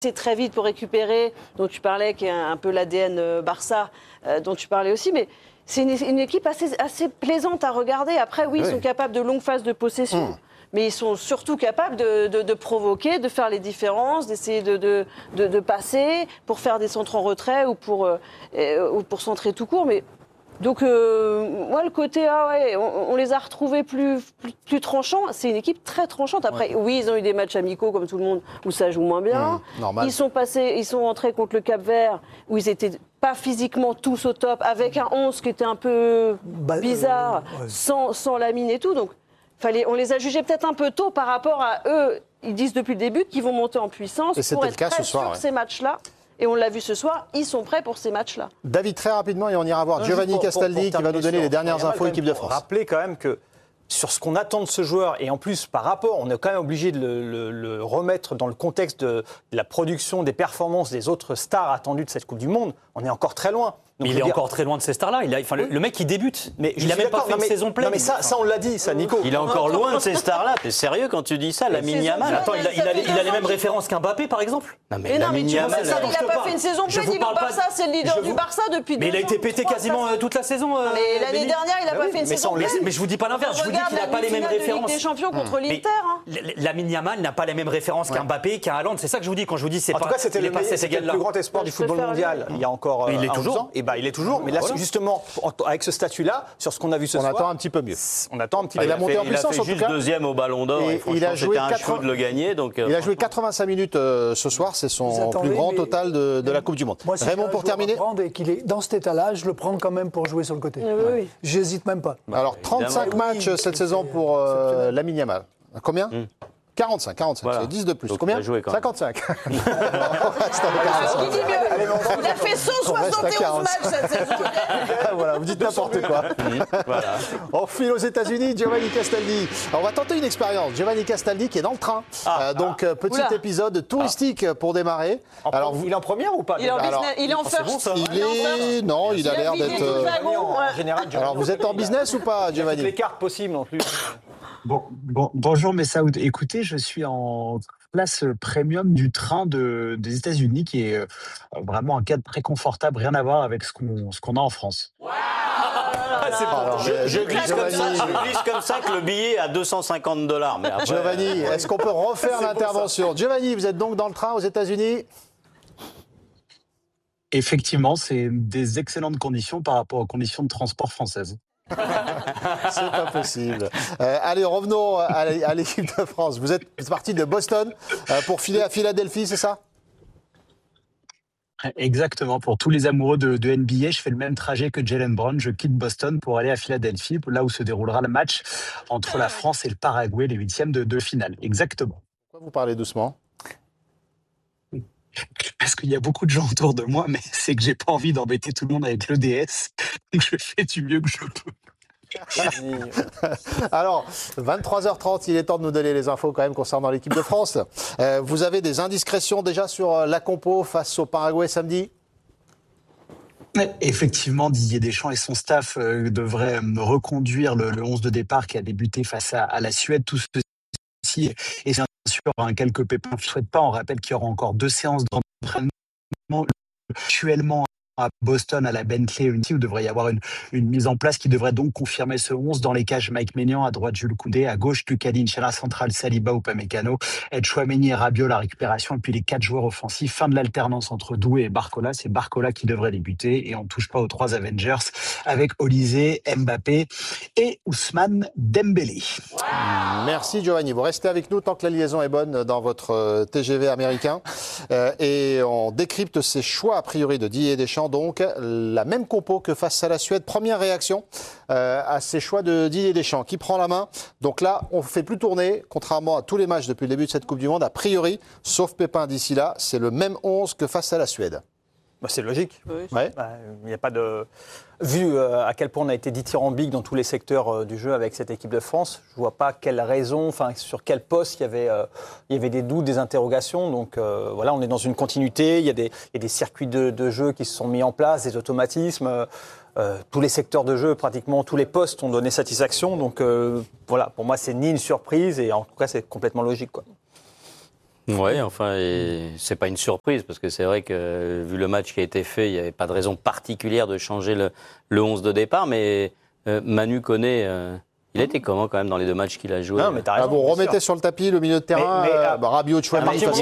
très vite pour récupérer, dont tu parlais, qui est un peu l'ADN Barça, dont tu parlais aussi, mais c'est une équipe assez plaisante à regarder. Après, oui, ils sont capables de longues phases de possession, mais ils sont surtout capables de provoquer, de faire les différences, d'essayer de passer pour faire des centres en retrait ou pour centrer tout court. Mais donc, moi, le côté, on les a retrouvés plus tranchants. C'est une équipe très tranchante. Après, oui, ils ont eu des matchs amicaux, comme tout le monde, où ça joue moins bien. Normal. Ils sont entrés contre le Cap-Vert, où ils étaient pas physiquement tous au top, avec un 11 qui était un peu bizarre, sans Lamine et tout. Donc, on les a jugés peut-être un peu tôt par rapport à eux. Ils disent depuis le début qu'ils vont monter en puissance pour être prêts sur ces matchs-là. Et on l'a vu ce soir, ils sont prêts pour ces matchs-là. David, très rapidement, et on ira voir Giovanni Castaldi qui va nous donner les dernières infos équipe de France. Rappelez quand même que sur ce qu'on attend de ce joueur, et en plus par rapport, on est quand même obligé de le remettre dans le contexte de la production, des performances des autres stars attendues de cette Coupe du Monde, on est encore très loin. Donc, mais il est encore très loin de ces stars-là. Le mec, il débute. Mais il n'a même pas fait une saison pleine. Non, mais ça, on l'a dit, ça, Nico. Il est encore loin de ces stars-là. T'es sérieux quand tu dis ça, Lamine Yamal? Attends, il a les mêmes références qu'un Mbappé, par exemple? Non, mais Lamine Yamal, il n'a pas fait une saison pleine. Il est au Barça, c'est le leader du Barça depuis 2 ans. Mais il a été pété quasiment toute la saison. Mais l'année dernière, il n'a pas fait une saison pleine. Mais je vous dis pas l'inverse. Je vous dis qu'il n'a pas les mêmes références. Ligue des Champions contre l'Inter. Lamine Yamal n'a pas les mêmes références qu'un Mbappé, qu'un Haaland. C'est ça que je vous dis quand je vous dis c'est pas. En tout cas, c'était le plus grand espoir du football mondial il y a encore. Il est toujours. Et il est toujours. Mais là, justement, avec ce statut-là, sur ce qu'on a vu ce soir, on attend un petit peu mieux. On attend un petit peu. Il a monté en puissance, en tout cas. Juste deuxième au Ballon d'Or. Et il a joué c'était un chou de le gagner. Donc, il a joué 85 minutes ce soir. C'est son plus grand total de la Coupe du Monde. Moi, si Raymond, pour terminer. Et qu'il est dans cet état-là, je le prends quand même pour jouer sur le côté. Oui. J'hésite même pas. Alors, 35 matchs cette saison pour Lamine Yamal. Combien 45, voilà. C'est 10 de plus. Donc, combien 55. Il a fait 171 matchs cette saison. Voilà, vous dites n'importe quoi. Voilà. On file aux États-Unis, Giovanni Castaldi. Alors, on va tenter une expérience. Giovanni Castaldi qui est dans le train. Donc, petit épisode touristique pour démarrer. Alors, il est en première ou pas? Il est en business, il est en first. Non, il a l'air d'être. En général. Alors, vous êtes en business ou pas, Giovanni? Toutes les cartes possibles en plus. Bonjour Messaoud. Écoutez, je suis en classe premium du train des États-Unis qui est vraiment un cadre très confortable, rien à voir avec ce qu'on a en France. Je glisse comme ça que le billet est à $250. Mais après, Giovanni, est-ce qu'on peut refaire l'intervention? Giovanni, vous êtes donc dans le train aux États-Unis? Effectivement, c'est des excellentes conditions par rapport aux conditions de transport françaises. C'est pas possible. Allez, revenons à l'équipe de France. Vous êtes parti de Boston pour filer à Philadelphie, c'est ça? Exactement. Pour tous les amoureux de NBA, je fais le même trajet que Jaylen Brown. Je quitte Boston pour aller à Philadelphie, là où se déroulera le match entre la France et le Paraguay, les 8e de finale. Exactement. Pourquoi vous parlez doucement? Parce qu'il y a beaucoup de gens autour de moi, mais c'est que j'ai pas envie d'embêter tout le monde avec l'EDS. Donc je fais du mieux que je peux. Alors, 23h30, il est temps de nous donner les infos quand même concernant l'équipe de France. Vous avez des indiscrétions déjà sur la compo face au Paraguay samedi? Effectivement, Didier Deschamps et son staff devraient reconduire le 11 de départ qui a débuté face à la Suède. Tout ceci et bien sûr quelques pépins. Je ne souhaite pas. On rappelle qu'il y aura encore 2 séances d'entraînement actuellement à Boston, à la Bentley, où il devrait y avoir une mise en place qui devrait donc confirmer ce 11 dans les cages. Mike Maignan, à droite Jules Koundé, à gauche Lucas Digne, à la centrale Saliba ou Upamecano, Chouameni et Rabiot la récupération, et puis les 4 joueurs offensifs. Fin de l'alternance entre Doué et Barcola. C'est Barcola qui devrait débuter, et on ne touche pas aux 3 Avengers avec Olysée, Mbappé et Ousmane Dembélé. Merci Giovanni. Vous restez avec nous tant que la liaison est bonne dans votre TGV américain. Et on décrypte ces choix a priori de Didier Deschamps. Donc la même compo que face à la Suède. Première réaction à ces choix de Didier Deschamps. Qui prend la main? Donc là, on ne fait plus tourner, contrairement à tous les matchs depuis le début de cette Coupe du Monde. A priori, sauf Pépin d'ici là, c'est le même 11 que face à la Suède. C'est logique. Oui. Ouais. Il n'y a pas de... Vu à quel point on a été dithyrambique dans tous les secteurs du jeu avec cette équipe de France, je ne vois pas quelle raison, sur quel poste il y avait des doutes, des interrogations. Donc voilà, on est dans une continuité, il y a des circuits de jeu qui se sont mis en place, des automatismes. Tous les secteurs de jeu, pratiquement tous les postes ont donné satisfaction. Donc voilà, pour moi, c'est ni une surprise et en tout cas, c'est complètement logique, quoi. Oui, enfin, c'est pas une surprise parce que c'est vrai que vu le match qui a été fait, il n'y avait pas de raison particulière de changer le 11 de départ, mais Manu Koné, il était comment quand même dans les 2 matchs qu'il a joués? Non, mais t'as raison, Vous remettez sur le tapis le milieu de terrain, Rabiot, Chouameni, c'est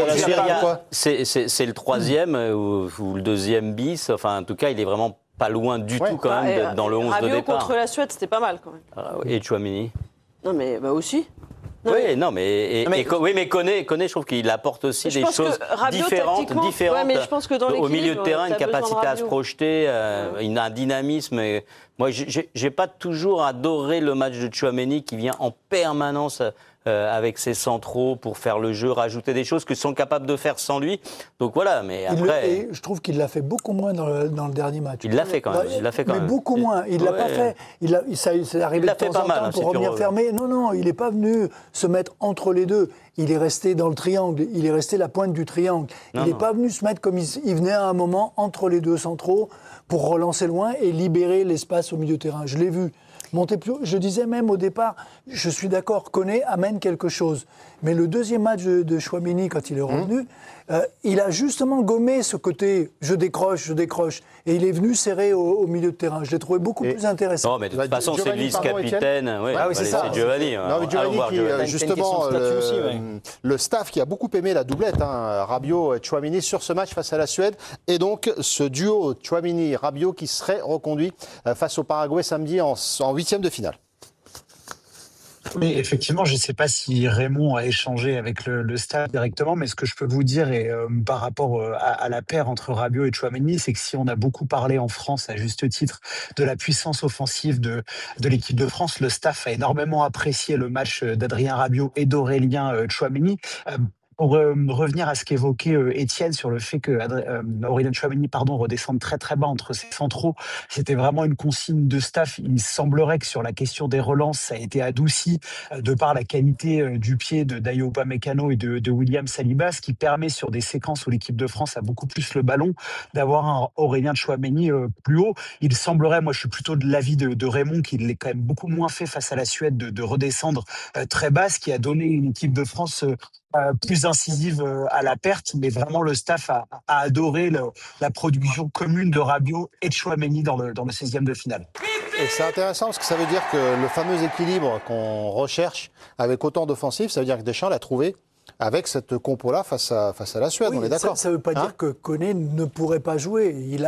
le 3e ou le 2e bis. Enfin, en tout cas, il est vraiment pas loin du tout quand même d'être dans le 11 de départ. contre la Suède, c'était pas mal quand même. Et Chouameni. Non, mais aussi. Non, oui, non, mais Koné, je trouve qu'il apporte aussi des choses différentes ouais, mais je pense que dans au milieu de terrain, t'as une capacité à se Rabiot. projeter, un dynamisme. Et moi, j'ai pas toujours adoré le match de Chouameni qui vient en permanence avec ses centraux pour faire le jeu, rajouter des choses que sont capables de faire sans lui. Donc voilà, mais après... Et je trouve qu'il l'a fait beaucoup moins dans le dernier match. Il l'a fait quand même. Mais beaucoup moins. Il l'a pas fait. Ça arrivé de temps en temps pour revenir fermer. Non, il n'est pas venu se mettre entre les deux. Il est resté dans le triangle. Il est resté la pointe du triangle. Il n'est pas venu se mettre comme il venait à un moment entre les deux centraux pour relancer loin et libérer l'espace au milieu de terrain. Je l'ai vu. Monter plus haut. Je disais même au départ, je suis d'accord, Koné amène quelque chose. Mais le deuxième match de Chouameni, quand il est revenu, il a justement gommé ce côté je décroche. Et il est venu serrer au milieu de terrain. Je l'ai trouvé beaucoup plus intéressant. Non, mais de toute façon, c'est le vice-capitaine. Oui, c'est ça. C'est Giovanni. Non, mais Giovanni qui, justement, le staff qui a beaucoup aimé la doublette, Rabiot et Chouameni sur ce match face à la Suède. Et donc, ce duo Chouameni-Rabiot qui serait reconduit face au Paraguay samedi en 8e de finale. Oui, effectivement, je ne sais pas si Raymond a échangé avec le staff directement, mais ce que je peux vous dire par rapport à la paire entre Rabiot et Chouameni, c'est que si on a beaucoup parlé en France, à juste titre, de la puissance offensive de l'équipe de France, le staff a énormément apprécié le match d'Adrien Rabiot et d'Aurélien Chouameni. Pour revenir à ce qu'évoquait Étienne sur le fait que Aurélien Chouameni redescende très très bas entre ses centraux, c'était vraiment une consigne de staff. Il semblerait que sur la question des relances, ça a été adouci de par la qualité du pied de Dayot Upamecano et de William Saliba, ce qui permet sur des séquences où l'équipe de France a beaucoup plus le ballon, d'avoir un Aurélien Chouameni plus haut. Il semblerait, moi je suis plutôt de l'avis de Raymond, qu'il l'ait quand même beaucoup moins fait face à la Suède de redescendre très bas, ce qui a donné une équipe de France plus incisive à la perte, mais vraiment le staff a adoré la production commune de Rabiot et de Chouameni dans le 16e de finale. Et c'est intéressant parce que ça veut dire que le fameux équilibre qu'on recherche avec autant d'offensifs, ça veut dire que Deschamps l'a trouvé avec cette compo-là face à la Suède, on est d'accord. Ça ne veut pas dire que Koné ne pourrait pas jouer. Il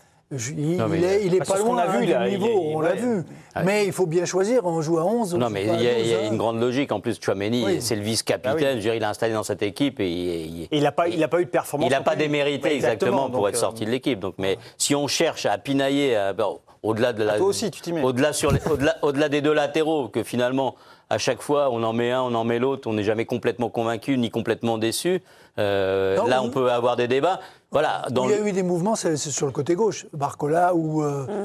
est pas loin du niveau, on l'a vu. Mais il faut bien choisir, on joue à 11. Non, mais il y a une grande logique. En plus, Chouameni, c'est le vice-capitaine. Je veux dire, il est installé dans cette équipe. Et il n'a pas eu de performance. Il n'a pas démérité exactement pour être sorti de l'équipe. Donc, mais si on cherche à pinailler, au-delà de la. Toi aussi, tu t'y mets. Au-delà des deux latéraux, que finalement, à chaque fois, on en met un, on en met l'autre, on n'est jamais complètement convaincu ni complètement déçu. On peut avoir des débats. Voilà, il y a eu des mouvements, c'est sur le côté gauche. Barcola ou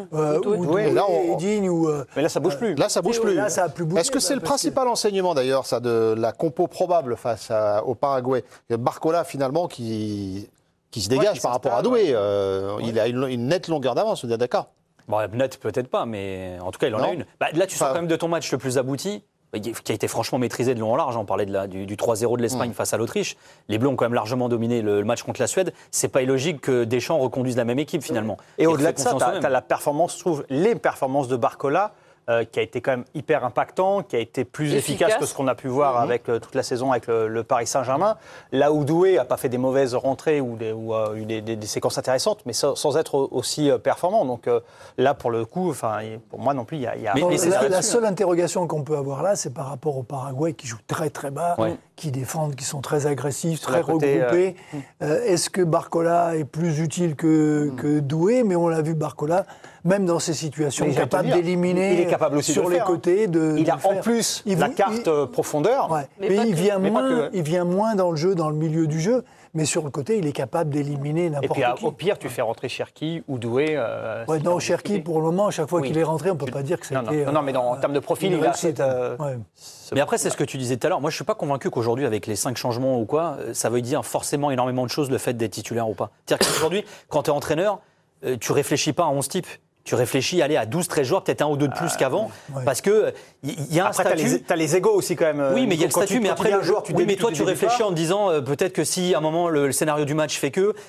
Edine. Mais là, ça bouge plus. Là, ça bouge plus. Là, ça a plus bougé. Est-ce que c'est le principal enseignement, d'ailleurs, ça, de la compo probable face au Paraguay? Barcola, finalement, qui se dégage par rapport à Doué. Il a une nette longueur d'avance, on est d'accord? Bon, net, peut-être pas, mais en tout cas, il en a une. Là, tu sors quand même de ton match le plus abouti, qui a été franchement maîtrisé de long en large. On parlait du 3-0 de l'Espagne face à l'Autriche. Les Bleus ont quand même largement dominé le match contre la Suède. C'est pas illogique que Deschamps reconduise la même équipe, finalement. Et au-delà de ça, tu as la performance, je trouve, les performances de Barcola, qui a été quand même hyper impactant, qui a été plus efficace que ce qu'on a pu voir avec toute la saison avec le Paris Saint-Germain. Là où Doué n'a pas fait des mauvaises rentrées ou a eu des séquences intéressantes, mais sans être aussi performant. Donc là, pour le coup, pour moi non plus, il y a... La seule interrogation qu'on peut avoir là, c'est par rapport au Paraguay qui joue très très bas, qui défendent, qui sont très agressifs, très regroupés. Est-ce que Barcola est plus utile que Doué? Mais on l'a vu, Barcola, même dans ces situations, capable d'éliminer. Il est capable aussi sur de les côtés. Il a en plus la carte profondeur. Mais il vient moins dans le jeu, dans le milieu du jeu. Mais sur le côté, il est capable d'éliminer n'importe qui. Et puis au pire, tu fais rentrer Cherki ou Doué. Cherki, pour le moment, chaque fois qu'il est rentré, on ne peut pas dire que c'était... Non, mais en termes de profil, il a cette... Mais après, c'est ce que tu disais tout à l'heure. Moi, je ne suis pas convaincu qu'aujourd'hui, avec les 5 changements ou quoi, ça veut dire forcément énormément de choses, le fait d'être titulaire ou pas. C'est-à-dire qu'aujourd'hui, quand tu es entraîneur, tu ne réfléchis pas à 11 types. tu réfléchis à 12-13 joueurs, peut-être un ou deux de plus qu'avant, parce que il y a un statut. Tu as les égos aussi quand même. Oui, mais il y a le statut, mais après, un joueur, mais toi tu réfléchis en te disant peut-être que si à un moment le scénario du match fait que,